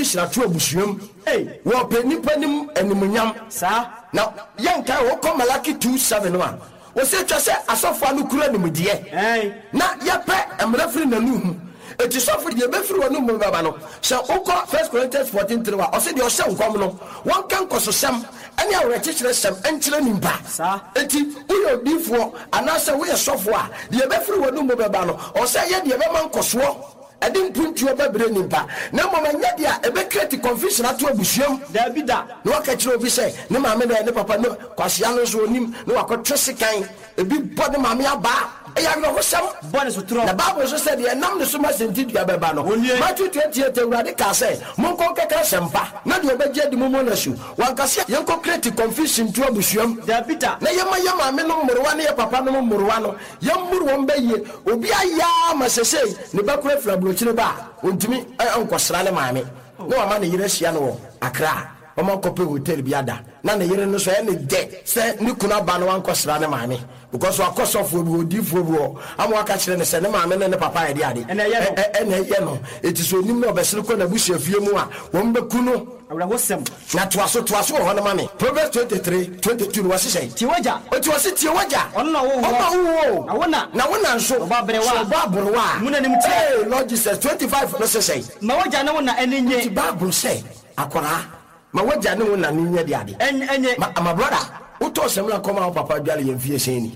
confusion at your bushum. Hey, what penny penny and munyam, sir. Now, young guy will come Malaki 271. Was it just a sofa no cooler with dear? Hey, not yet, pet, and referring the room. It is offered your before no mobile. So, Oko 1 Corinthians 14:3, or said your son common. One can cause some, and your teacher some entering in back. Sir, it is we are before, and answer we are software. The before no mobile, or say, yet the man coswo. I didn't put you a brain in back. No moment yet, a big creative confusion at your bushum. There be that. No catch you be say, no mamma, no papa, no, Quasianos or him, no, I could trust a kind, a big body mamma bar. I have no some bonus with the Bible said, the number so much indeed, Yabano. Matthew 28, Radical say, Monco Cacasempa, not your budget, the Momonasu. One Cassia, young creative confusion to a bushum. There be that. Nayama, Meno Morwana, Papa no Morwano, young Murwambe, Ubia Yama say, Nebacre Flabucheba, Untimi, Uncle Srana Mami. No money, Yeresiano, Accra. Omo kope hotel biada na ne yere no so ene de se ni kuna ba no anko sra ne maame because wa kosofo bi odifo bi o amo aka kire ne se ne maame ne papa ede ade ene ye no eti so nim no obesere ko na busia fie mu a wo mbeku no awra wosem na toaso ho ne mame Proverbs 23:22 no wase sei ti waja o ti wase ti waja onno wo awona na wona nso ba brewa muna nim ti Lord Jesus 25 no sei ma waja na wona enenye ti Bible say akora ma waja ne wona ninya de ade enye ma brother uto semla koma papa biale yemfie seni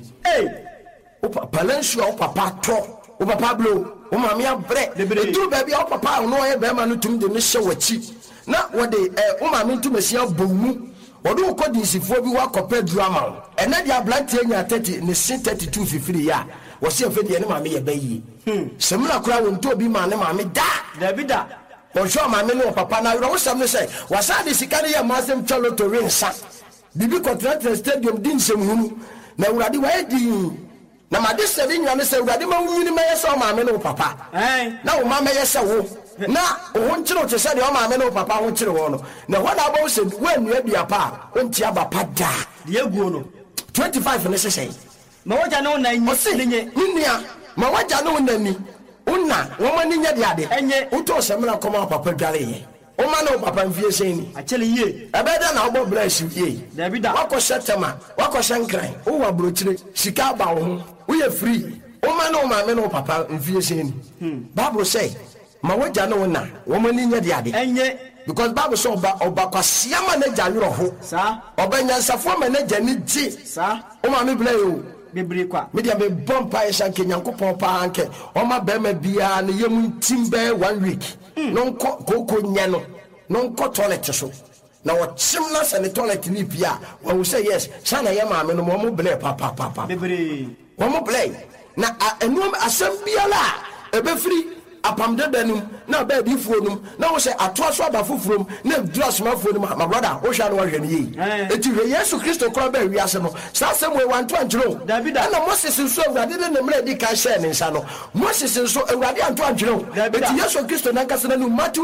o papa lensu o papa to o papa blo o ma me abre etu ba bia o papa no ye be ma no tum de ne hye wachi na wo de o ma me ntum asia bomu odo ko dinsifo bi wa kopa drama ene dia blantie nya 30 ne 32 fifiri ya wo se afedi ne ma me ye bayi semla kura wo nto bi ma ne ma me da bi da Bonjour, my men, papa. Now, you know what say? Was I the Sicari Muslim Cholo to Rinsa? Bibi contract stadium didn't say, now, what do I do? Now, my this saving, and say, Radima, you may saw my men, papa. Now, Mamma, yes, I will. Now, want you to say, oh, my men, papa, want you to know. Now, what I was said, when you be a pa, when Tiaba Pada, you go 25 and say, Mawajano, Ninia, Mawajano, Nani. Una woman in yadi enye uto semna koma papa dware o ma no papa mfie seni achele ye ebeda na obo bless ye David wako setema wako shankran o wa brochire sika ba wo ho wo ye free o ma no ma me no papa mfie seni Bible say ma waja no na woman in yadi enye because Bible say oba kwasia ma na jawero ho sa oba nyansafo ma na jani ji sa o ma me bless o bibiri kwa media be bompa esha kenyankopon pa anke o ma be ma bia na yem timbe 1 week no koko nya no toilet so na wo chimna se ne toilet ni bia wo say yes sana ye ma me no mo ble papa bibiri wo mo ble na enu asem bia la e be free apam dedanum na ba di fuonum na wo say atoaso aba fofurom na dress ma fuonum my brother wo hwa no wo hwe ne yi eti Yesu Kristo kro ba wiase no sa sem we wanto anjiro David na Moses nso awurade ne mre di ka share ne nsa no Moses nso awurade anto anjiro eti Yesu Kristo na nkasa na no Matthew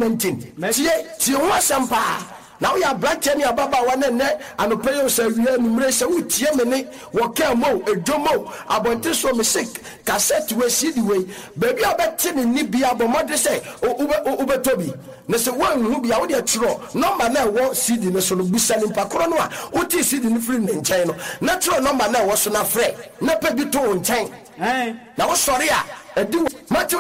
19:19 tie ho asampa now ya branch any ababa wane ne anope yo se wie numre se utie me ne wo ka mo edomo abonte so me sick cassette we CD we baby obete ni bia bomode se ubetobi ne se wan hu bia wo de tro number na wo CD ne so no busa ni pakoro no a uti CD ni free ne nchen no natural number na wo so na frɛ na pa bi to nchen na wo sori a edi Matthew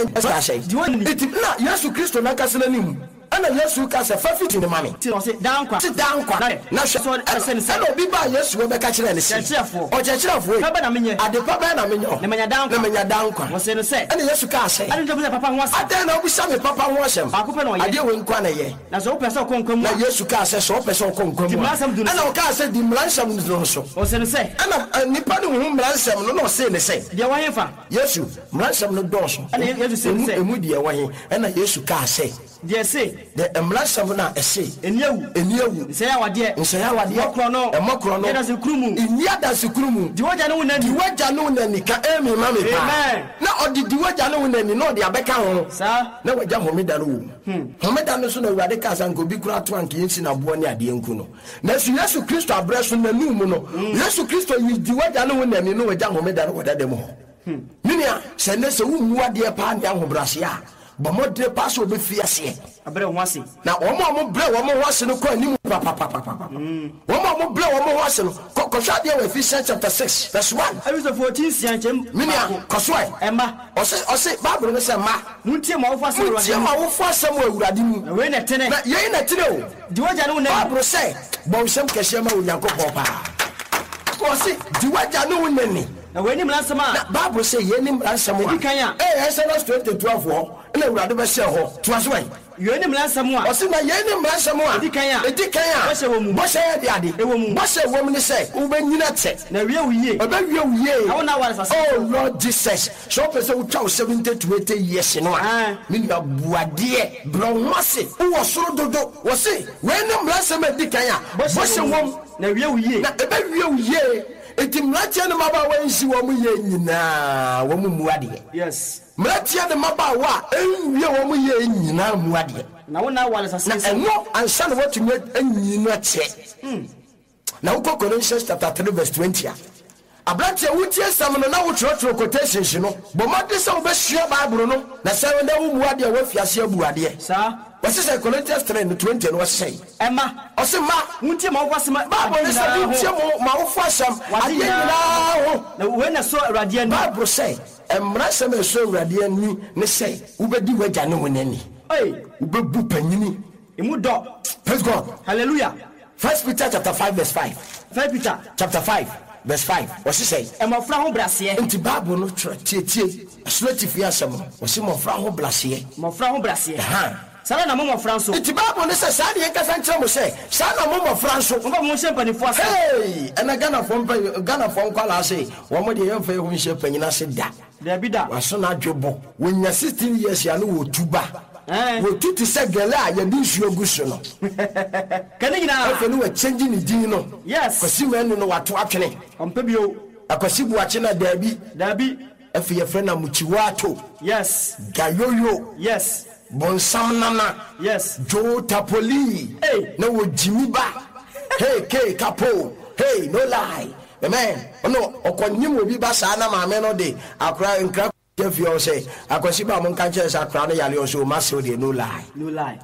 it na Yesu Kristo na kasena nim ana Yesu ka se fa fiti ni mami ti no se dan kwa na so ana obi ba Yesu we be ka kire ne se o chechirafo ka ba na menye ade pa ba na menye ne menya dan kwa wo se no se ana Yesu ka se ade do papa ho ase ade na obi sa me papa ho ase ba ko pe no ye ade we nkwa na ye na so pese okonkwa mu na Yesu ka se so pese okonkwa mu ana o ka se di mlansam no so wo se no se ana nipa no hu mlansam no no se ne se de wa he fa Yesu mlansam no do so ana Yesu se ne se emu de wa he ana Yesu ka se de se the emlasam na ese eniawu se ya wade mokro no ya se krumu inia da se krumu di waja no nani ka emi mame pa na odi di waja no nani no de abeka ho sa na waja homeda no homeda no so na urade ka san ko bi kura to anke yin na bo ne ade enku no na su Yesu Kristo abreso na nu mu no Yesu Kristo yi di waja no nani no waja homeda no wada dem ho minia se ne se wu mu ade pa ande ahobrase a bomode pass obi fiase abre ho ase na omo bre wo mo ho ase no ko anim papa omo bre wo mo ho ase no ko hwa de Ephesians chapter 6 verse 1 Ephesians 14 sianchem minia kosoi emma ose Bible no say ma muntie ma wo fa asem muntie ma wo fa asem awurade mu we na tene na ye na tene o di waja no na Bible say bo sem kese ma onyankopon pa ko se di waja no nani na we ni mlansem a Bible say ye ni mlansem a Exodus 20:12 ho na awurade be se ho to asoi ye ni mlansem a o se na ye ni mlansem a edikan a bo se ye de ade bo se wo mu ni se wo be nyina te na wie wuye o be wie wuye na wona wale sase oh Lord Jesus so person wo twa 70 to 80 years no a me ni abuade bronwase wo soro dodo wo se we ni mlansem edikan a bo se wo na wie wuye na e be wie wuye etimlatia ne maba wa nsi wo mu ye nyina wo mu muade yes mlatia ne maba wa enwie wo mu ye nyina muade na wona wale sase na eno ansa na watu nyina che na uko Colossians chapter 3 verse 20 abratia wutie sam no na wo trotro quotations no bomade sa wo be hia Bible no na sa wo na wo muade wo fiase abuade sa what's say Colossians 3:20 no what's say emma osema muntie ma wo asem Bible say muntie ma wo asem adina ho na we na so awurade ani Bible say emra sem so awurade ani ne say wo bedi waja ne wonani wo bebu panyini emu do praise God hallelujah. 1 Peter chapter 5 verse 5 1 Peter chapter 5 verse 5 what's it say emofra ho brase enti Bible no tie asulatif ya asem wo se mofra ho brase sala na momo franso iti Bible ne se sa de kasa nkyere mo se sa na momo franso ngo mo hye panifo ase ena Ghana fo nkwala ase wo mo de yemfa ho hye panyina se da bida waso na dwebo wonya 16 years ya no wo tuba wo tuti se gele a ye di nsuo guso no kane nyina afa no wa change ni din no yes kwasi wenu no wato atwene ompa bio akwasi buache na dabi afa ye frena muchiwato yes gayoyo yes bonsam nana yes jo tapoli na wo jimi ba hey kapo hey no lie amen ono okonyim obi ba sa na maame no de akra nkra kefio say akwasi ba mo nka nche sa akra no yale o so ma se o de no lie no lie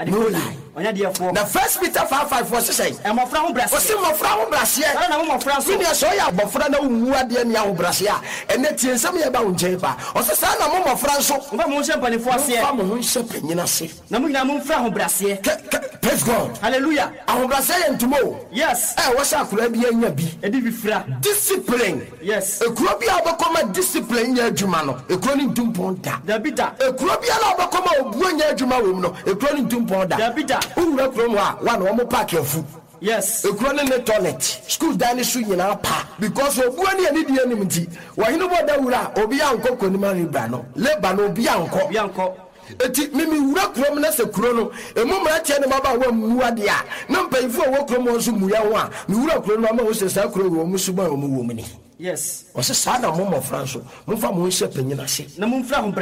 onya de fo na 1 Peter 5:5 for say emofra ho brase o se mofra ho brase na mofra so ni so ya bofra na wu ade ni ho brase a ene tie nsam ye ba unje ba o se sa na mo mofra so mfa mo hye panifo ase mfa mo hye panyina se na mo nyina mo mfra ho brase praise God hallelujah ho brase ye ntumo yes wo sa akura bi anya bi edi bi fra discipline yes ekuro bi abakoma discipline nya adwuma no ekuro ni ntumponda dabida ekuro bi ala abakoma obu anya adwuma wo no ekuro ni ntumponda dabida uwura kuro mu a wan wo mo park afu yes ekuro ne toilet school dani su nyina pa because obu ani ani die nim nti wo hinu bo da wura obi anko konima riba no leba no obi anko eti mimi wura kuro mu na se kuro no emu mra tie ne baba wa muade a na mpanyifo wo kuro mu nso muya ho a mi wura kuro no ma wo se sa kuro wo mu suba wo mu wo mu ni yes o se sa na mo franso mo fa mo hye panyina se na mo mfra ho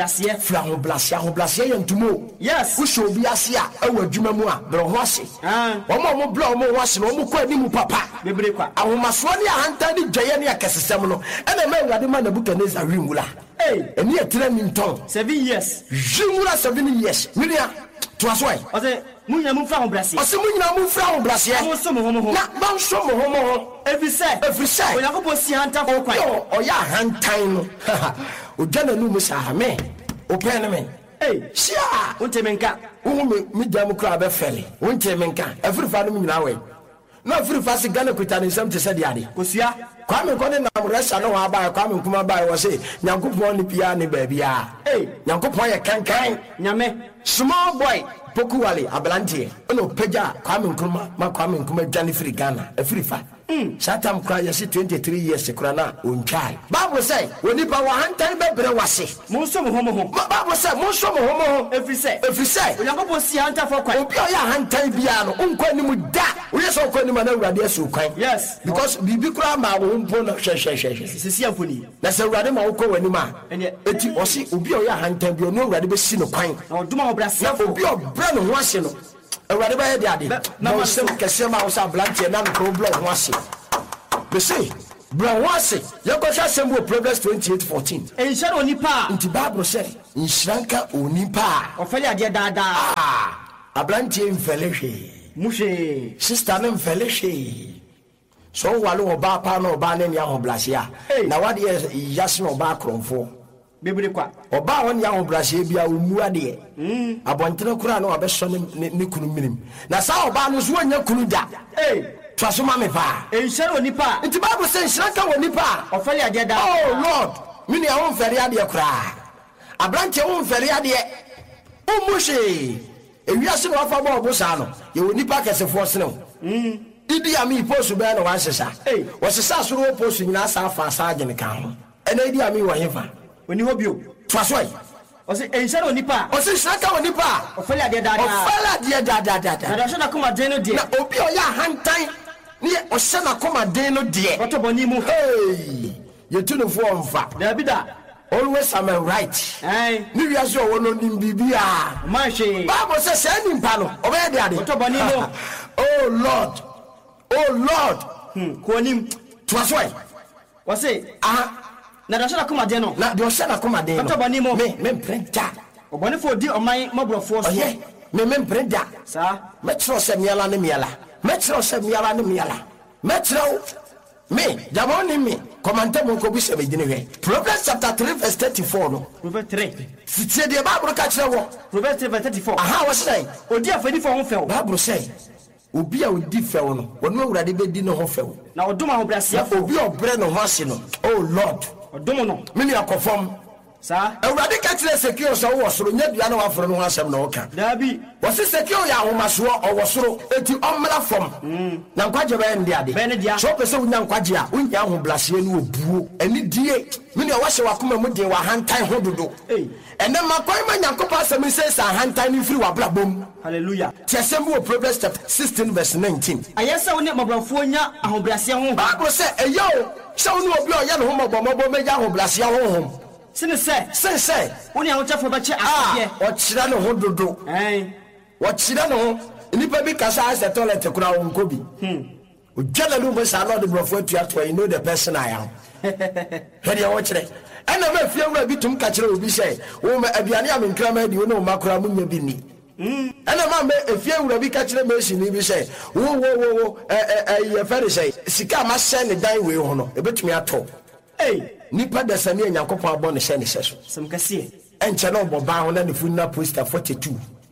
brase ye ntumo yes wo sho bi ase a ewa adwuma mu a bro ho ase mo blo mo ho ase no mo kwa ni mu papa bebre kwa ahomaso ne ahanta ni dwaye ne akesesem no ena ma awade ma Nebukadnezar rimula eni etira ni nton 7 years jimura 7 years minia to aswai o se munyina mo mfra ho brase mo so mo ho na ban so mo ho every say Onyankopon si hanta ko kwan o ya hantan no o dwana nu mu sa me o pen me sia wonte menka wo me jam kra be fele wonte menka every fa no nyina we na every fa se Ghana kwita ne sam te se de ade kosua kwame kone na mresa no wa ba kwame nkuma ba wo se Nyankopon ni pia ne ba bia Nyankopon ye kankan nyame small boy pokuwale ablante ono peja kwame nkuma dwane free Ghana every fa Satam cry 23 years kurana unchai Bible say when you wa hantan be bre wase mo so mo ho Bible say mo so mo ho every say Onyankopon si hanta for kwan obi o ya hantan bia no unkwa ni mu da wo yeso ukwa ni ma na urade asu kwan yes because bibi kura ma wo mpo na hwehwehwe sisi amfoni na se urade ma wo ko wani ma eti osi obi o ya hantan bia no urade be si no kwan na oduma ho brase obi o bre no ho ase no urade ba ye de ade na wo sem kese ma wo sa blanche na no problem ho ase be say bro wase yakosha sembo Proverbs 28:14 enhyira onipa nti Bible say nshranka onipa ofele ade dada abrantie mfelehwe muhwe sister ne mfelehwe so wale oba pa na oba ne nya hoblahia na wade yase no oba kronfo bebere kwa oba won ya hoblahia bia omu ade abontere kura na obeso ne kunu minim na sa oba no so anya kunu da twasoma me pa enhyira onipa nti Bible say nshranka wonipa ofele ade dada oh Lord mini awon fere ade kura abrantie won fere ade umuhwe ewiase no afa bo obosa no ye wonipa kesefo sene Idi Ami post be na wan sesa sesa soro post nyina sa afa sa agene kan ho ena Idi Ami wo hefa oni hobio twasoi o se enhyira onipa o se nshranka wonipa ofele ade dada na so na kuma den no de na obi o ya hantan ni o se na kuma den no de oto boni mu ye tunofo onfa David always am right ni wiase o wono nim bibia manhwe Bible say say nimpa no o be de ade oto boni mu oh Lord konim twasoi o se na da so na kuma den no na de o se na kuma den no oto boni mu me prenta obone fo di oman mabrofo so me prenta sa me tro se miala ne miala me tro me jamoni me komante mo ko bi se be gine hwe Proverbs chapter 3 verse 34 no Proverbs 3 sitie de Bible ka kire wo Proverbs 3 verse 34 wo say odi afani fo ho few Bible say obi a odi few no wono awurade be di no ho few na odom ahobrasia obi obre no ho ase no oh Lord odom no me ni akofom sa awurade ka kire secure so wo soro nya dua na wa foro no ho asem na wo ka dabi wo se secure ya ahomaso o soro eti omra fom na nkwaje be ndi ade so pese unya nkwaje a unya ahoblase no obuo ani die me ni wo hye wakoma mu de wa hantan ho dodo ene makwai ma nyakopa asem se sa hantan ni firi wa blabom hallelujah tiasem wo Proverbs chapter 16 verse 19 ayesa wo ne mabrafo nya ahobrase ho Bible say eyo se wo no obi o ya no ho mabombo me ya ahoblase ho sine se woni ahochafo ba che asye o chira no ho dodo o chira no nipa bi kasa ase toilet kura won ko bi o jala lu be sa Lord brofo atuato you know the person I am hede o chire ena ma fie wura bi tum ka chire obi se wo ma aduane am nkrama di wo no makura mu nya bi ni ena ma me efie wura bi ka chire me si ni bi se wo ye fere se sika ma se ne dan we ho no ebetumi ato nipa da sani Nyankopon abɔ ne hyɛ ne hyɛ so semkase enche no bo ba ho na ne funna poster 42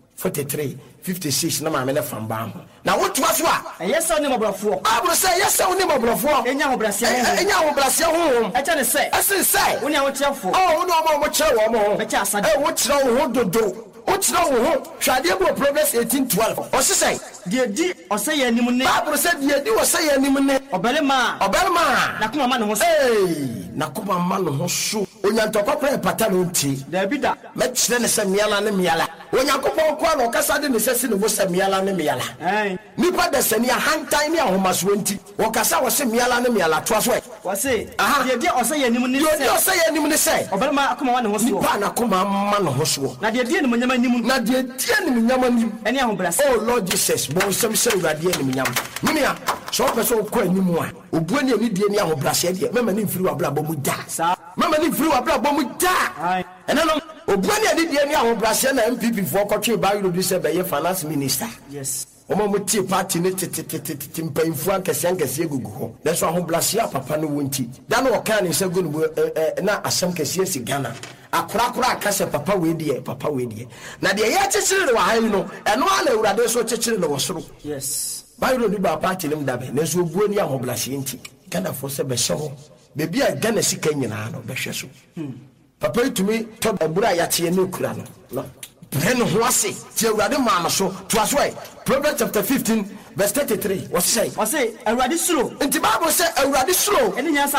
43 56 na ma me ne fam ba ho na woto aso a ayesa ne mabrafo Bible say yesa woni mabrafo enya hobrase ho echa ne se esen say woni ahochafo woni mo kire wo mo echa asade wo kire wo ho dodo o kire wo ho hwade bo Proverbs 18:12 o sesai die di oseye anim ne Bible say die di oseye anim ne obelema na kuma ma ne ho so na kuma ma ne ho so onyantokwa pra pata no nti David me kire ne se miala ne miala onyankopon kwa no kasa de ne sesi ne bo se miala ne miala nipa da sani hantan ne ahomaso nti wo kasa wo se miala ne miala to aso wo se die di oseye anim ne se die oseye anim ne se obelema akoma ma ne ho so nipa na kuma ma ne ho so na die di ne munyama nim na die die ne munyama nim ene ahobrase oh Lord Jesus bo sem se urade ne munyama minia so person ko animu a obu ani ani die ne ahobrase die mama ne mfiri wa bla bo mu da mama ni free wa bra bo mu da ena no obuani ade die ni ahobrase na MPP fo kotwe ba yuro bi se be ye finance minister yes omo mo tie party ne mpamfu ankese egugu ho na so ahobrase papa no wonti da no oka ne se gunu na asem kese si Ghana akura akase papa we die na de ye chichire wa han no eno ala urade so chichire no wosoro yes ba yuro ni ba party ne mdabe na so obuani ahobrase nti Ghana fo se be hye ho bebi a Ghana sika nyina no behwe so papa itumi to ebura ya tie ne kura no breno ho ase tie urade ma so to aso Proverbs chapter 15 verse 33 what say urade suro nti Bible say urade suro eni nyansa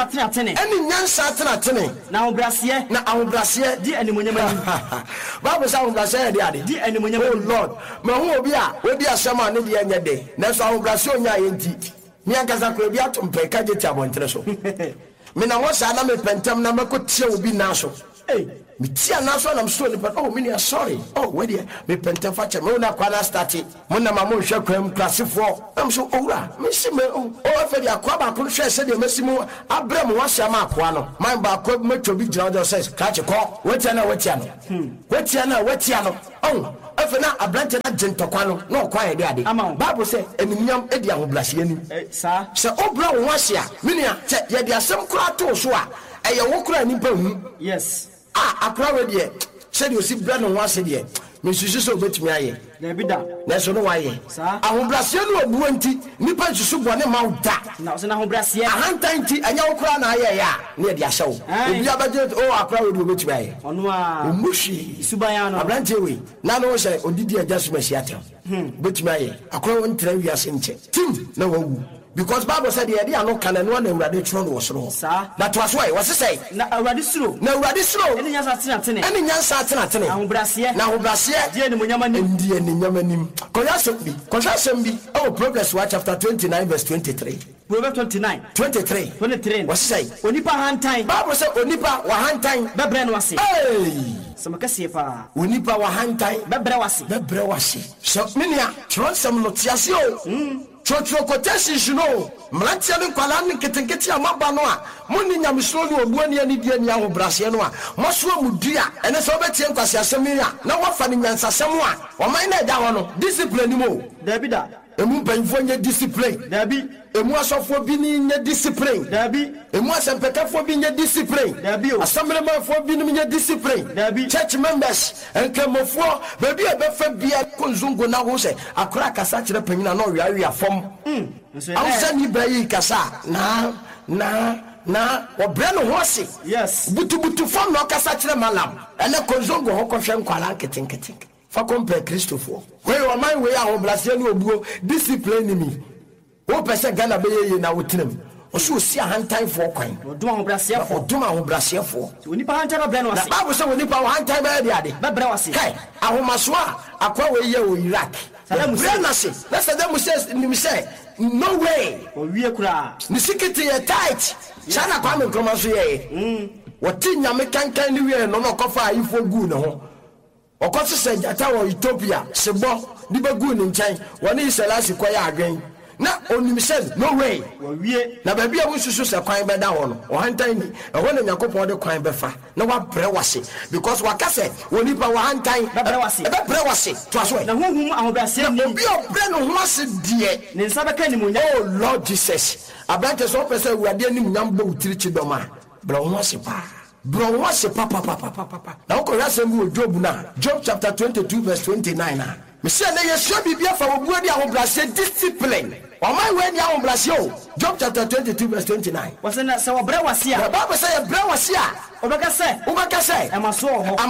atene na ahobrase di animonyama ni Bible say ahobrase de ade di animonyama oh Lord ma ho obi a we di asema ne de anya de na so ahobrase onya yenti mi ankaza ko bi atompe ka je ti abontere so me na wo sa na me pentem na makotie obi na so Mitia na so na mso ni oh me ni sorry oh we dey me penta fa che me na kwa na start mo na ma mo hwe kwam klasefo am so owura me si me o fa di akwa ba ko hwe se de mesimu abram wa hya ma akwa no man ba akwa metwo bi gira do says catch ko wetia na wetia no oh afa na ablante na gentokwa no na okwa ye de ade bible say enimnyam edi ahoblase ani sa se obra wo hya me nia che ye de asem kura to so a eye wo kura ni ba hu yes akra we de said you see brand no one said ye me susu so betimi aye na bida na so no waye ahobrase no obu anti nipa susu bone ma da na so na ahobrase ahantanti anya wokra na aye ya na de ahye wo obi abaje o akra we de betimi aye ono a omushi suban no abrante we na no say odidi adjustment siatem betimi aye akra won tra wi ase nche tim na wawu because Bible said the idea no can no na urade tro no wosoro that was why was say na urade suro eni nyansa atena ahobrase die ni munyamanim konyasem bi oh Proverbs chapter 29 verse 23 Proverbs 23 was say onipa hantan Bible say onipa wa hantan bebre no ase samakase pa onipa wa hantan bebre wase so menia tronsem no tiase o Chotro quotations no mlantia nkwala nketenkete amaba no a monni nyamsoro no obuani ani die ni ahobrase no a moso amudua ene so betie nkwase asem ya na wafa ni nyansasem a oman na da ho no discipline mo dabi da emu banfo nye discipline dabi emu asofo bi ni nye discipline dabi emu asempekafo bi nye discipline dabi assemblemafo bi ni nye discipline dabi church members enkemofo baby ebefa bia konzungo na ho se akora kasa kire panyina na owiawi afom awsa ni bayi kasa na obre no ho se yes butu fom no kasa kire malam ene konzungo ho kohwe nkwala nketenkete fa compare Christopher we o man we ahobrase ni obuo discipline me wo pese Ghana be ye na wotrem o so si ahantan fo kwan odum ahobrase fo onipa hantan no bre no wase Bible say onipa hantan be de ade be bre wase kai ahomaso a akwa we ye o Iraq bre na se let's them say no way o wie kura ni sikiti ye tight sana kwa me kromaso ye woti nyame kankan ni wie no kofa ifo gu ne ho okoso se jata wo Ethiopia sebo di bagu ni nchen woni Iselasi kwaya adwen na onimsel no way wo wie na ba bia wo susu se kwan be da ho no o hantan ni e ho na Yakobon de kwan be fa na wa bre wase because wakase woni pa wa hantan be bre wase to aso na honhum ahobrase ni obi obre no ho ase die ne nsa be ka ni munya oh Lord Jesus abrante so pese urade ni munyam be utirichi doma bre ho ase pa bro what's papa now ko yasem Job na Job chapter 22 verse 29 na me say na yesua bibia fa obuo di ahobrase discipline o my way ni ahobrase o Job chapter 22 verse 29 was na say obre wase a Bible say obre wase a obeka say e maso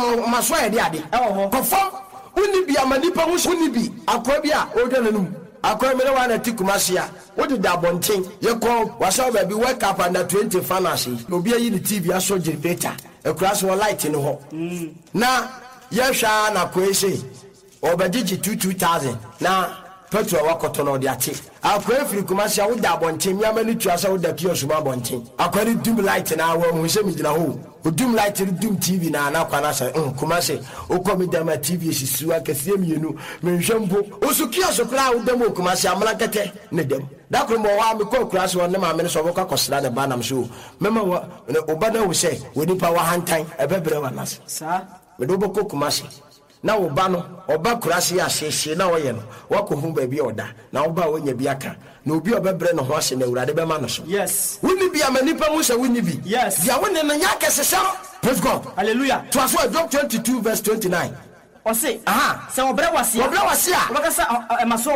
e de ade e ho confirm uni bi amanipa hu uni bi akwa bi a o dwananum akwa mere wa na tikumasia what did that bonting you call was over be wake up under 20 fantasy obi ayi the TV aso generator e crash one light in ho na yehwa na kwese obediji 2000 na petrol wakoto no de ate akwa free kumasia wo da bonting yamani tuasa wo da kiosu ma bonting akwa ni dim light na wo hu se mi gina ho odum light dum TV na kwa say kumase o komi da ma TV sisu akase mienu menhwempo osukia sokra wo dem kumase amla kete ne dem da kromo wa me ko kura so ne ma me so boka kosra ne ba nam so mema obada wo say we nipa wa hantan ebebre wa nas sa me do boko kumase na oba no oba kurase ya hyehyɛ na wo ye no wakohu ba bi oda na oba wonya bi aka na obi obebre no ho ase na urade be ma no so yes woni bi amanipa mu se woni bi yes dia woni no nya kesesam praise God hallelujah to aso Job 22 verse 29 o say se obre wase a obaka sa emaso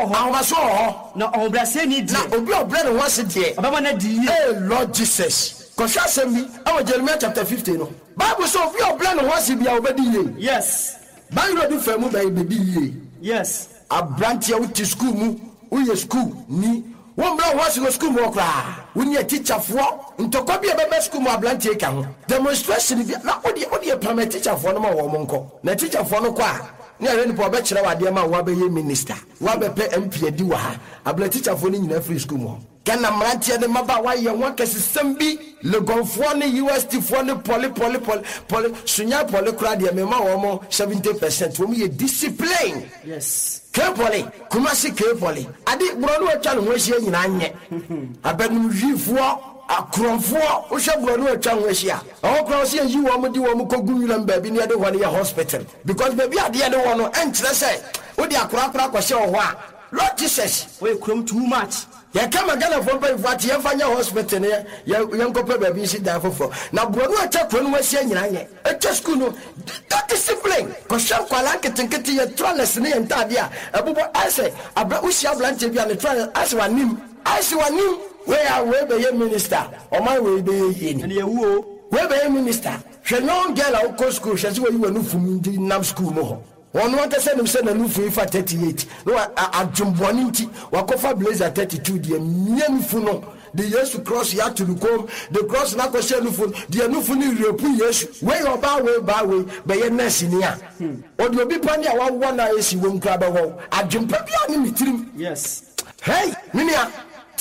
ho na obrase ni die na obi obre no ho ase die obama na die eh Lord Jesus ko sha sembi awo Jeremiah chapter 15 no Bible say obi obre no ho ase bia obedi ye yes Bible do famu ba ibedi ye yes abrantia wuti school mu uye school ni won bra ho ase school mu okra woni a teacher fo ntokwa bia be school mu abrantia ka ho demonstration bia na odi permit teacher fo no ma wo monko na teacher fo no kwa ni are ni po be kire wade ma wo be ye minister wo be pe MP adi wa ha abla teacher fo ni nyina free school mu Ghana Marantia de Maba, why you want to see Le Gonfone, UST phone, poly, Sunya Polycradia, Mema, 70%. When we discipline. Yes. Carefully, Kumasi carefully. I did Broadway channel was here in Anye. I bet you for a crumb for Usha Broadway channel was here. All cross here, you want to do a Mukogulan baby near the 1 year hospital. Because baby, I the other one who enters, say, what the Aqua was your one. Lord Jesus, we come too much. Ya come again for what you find your hospital here, young couple baby sit down for. Now, Broadway check when we're saying, a just couldn't discipline. Because some Qualanka and get your trellis and Tadia. I say, I brought we shall blanch and the trial as one name. I see one name. Where be a minister or my way be in. And you where be a minister. She no girl out co school, she's where you were new from the Nam school more. One want to send him send a new for 38. No, I jump one inch, Wakofa blazer 32, the Miamufuno. The years to cross you to the comb, the cross not to share the phone, the new phone yes, way or by way, by your Nessinia. Or you'll be panning one eye, she won't grab a wall. I jump up behind. Yes. Hey, Minia.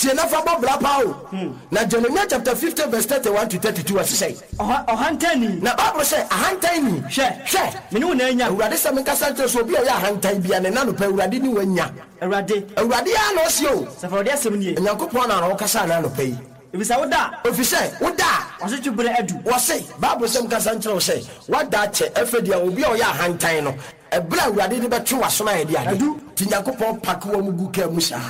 Now Jeremiah chapter 50 verse 31 to 32 as say. Ohantani. Na Bible say ahantani. She. Me no na nya. Urade se me kasa nto so bi o ya ahantan bia ne na no pa urade ni wanya. Urade ya no si o. Se for de asem nie. Nyankopon na no kasa na no pa yi. Ebisa woda. Ofise woda. Wose twubere adu. Wose Bible say me kasa nto say wada che efedia obi o ya ahantan no. Ebra urade ni be twe waso na ye de ade. Ti Nyankopon pak wo mu gu ka mu sha.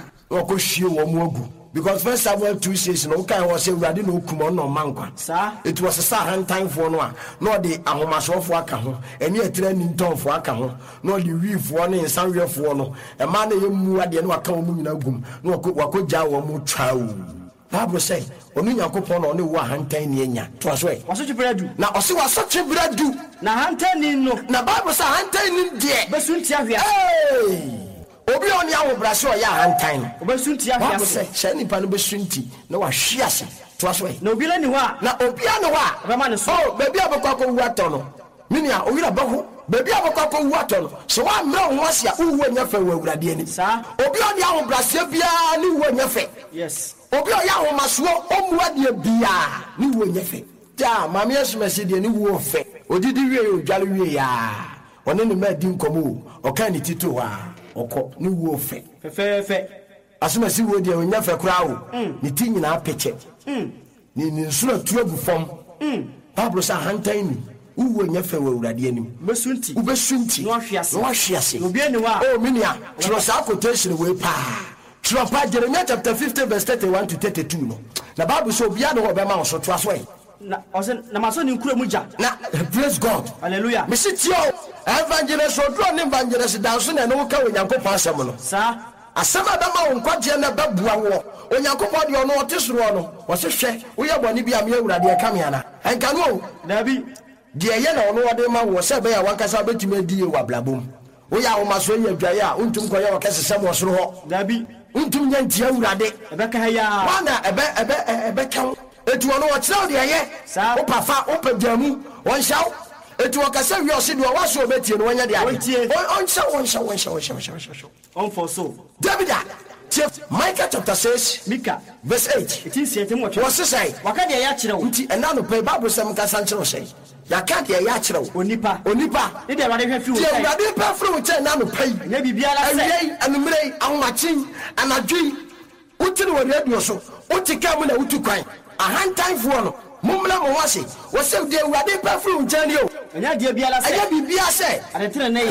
Because first Samuel 2 says no kind was a ready no come on no mankwa. It was a sad time for no the ahomaso for akaho, and yet training tom for akaho, no the reef one in some real for no, a man you mua de no account gum, no could wako jaw mu chow. Bible say, only Yakopon only 110 yenya. 'Twas way. What's such a bread? Now, also was such a bread do. Now, hunting no. Now, Bible say, hunting dear. But soon, hey. Obi on ya Brazil ya hantan. Obesunti ya fiase. Say, say nipa no besunti na wa hwiase. To aso e. Na obi la ni ho a. Na obi a no ho a. Rama no so. Oh, baby abakwa ko wu ato no. Mini a owira baho. Baby abakwa ko wu ato no. So wa mra ho ase a uwu anya fa wu awurade ani. Sa. Obi on ya Brazil bia ni wu anya fa. Yes. Obi on ya ho maso omu ade bia ni wu anya fa. Ja, mama yesu mesi de ni wu fa. Odidi wie odwale wie ya. One ni ma di nkomo o kan ni tito wa. Oko ni wo fe asuma si wo dia onya fe kura wo ni ti nyina peche ni nsura tuagu fom Bible sa hantan ni wo nya fe wo urade anim besunti no ahwiase obi ani wa oh minia tro sa quotation we pa tro pa Jeremiah chapter 50 verse 31 to 32 no na Bible so bia no be ma so to aso e na maso ni nkura mu ja na praise God hallelujah me sit yo evangelist odro ne evangelist danso na no ka onyankopon asem no sa asem adama won kwaje na babua wo onyankopon de ono otesoro no wo se hwe wo ye boni bia me awurade e kam yana enka no dabi de ye na ono wode ma wo se be ya wankasa betime di ye wablabom wo ya wo maso ye adwaye a untum koye wo kese sem wo soro ho dabi untum nya ntia awurade ebe ka ya wana ebe kan etu ono wo kira de ye wo pafa wo pagyamu won shaw etu wakasa wi ose do waso obetie no wanya de ade on shaw on for so David Micah chapter 6 Micah verse 8 it is yet mo was say waka de ya kire wo nti ena no pe Bible sam ka san kire wo say ya ka de ya kire wo onipa e de wade hwe fi wo say ya de pa fro wo che na no pe nya bibia la say anumre ahomachin anadwi utiri wo radio so utika mu na utukwan ahantan fo no mumla mo wase wose de wade pa fro nchani o enya de bia la say enya bibia say ade tre na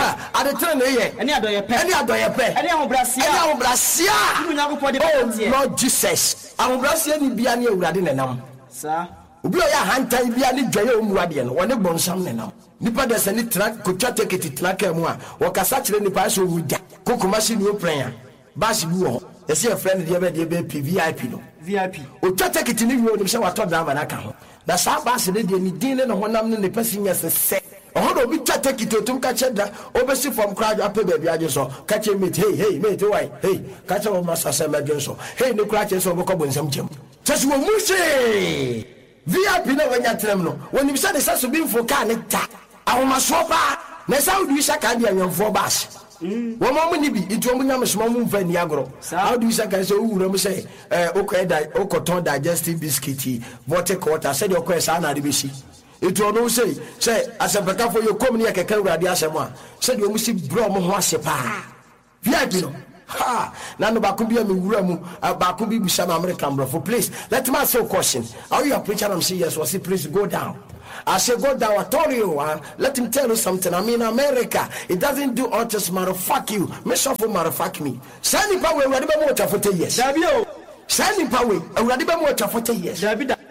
ye eni adoye pe eni ahobrasia inu nyakopɔ de pe Lord Jesus ahobrasia ni bia ne awurade nenam sa obi o ya hantan bia ne dwaye omuade no wone bonsam nenam nipa de sani tra kotwa teketi traka mu a wakasa kire nipa so wuda kokoma si ni opran a basi bi wo ese e friend de be VIP no VIP o tata kitini wi onim se wato drama na ka ho na sa basi de ni din ne honam ne pesi nya se oho do bi tata kitotum ka cheda obesi from crowd ape baby aje so ka che mate hey mate why hey ka che o masasa medwen so hey ne kura che so bo ko bonsam chem tese wo mushi VIP na wanya trem no wonim se de saso bi mfo ka ne ta ahoma so pa na sa odi sha ka de anwonfo bas Woman ni bi into munyam smom mfa ni agro. How do you say guys who say okoton digestive biscuit vortic water said your question na de beshi. It will no say as a beka for your company keke urade asemo said you musi bro mo ho ase pa. VIP no. Ha na no ba ko bia me wura mu ba ko bi bisa na American bro for please let me ask you a question. Are you a preacher? I'm saying yes. Was please go down. I say go down. I told you, let him tell you something. I'm in America. It doesn't do all just motherfuck you. Me suffer motherfuck me. Send him power. We are the more for 10 years. Send him power. We are the more for 10 years.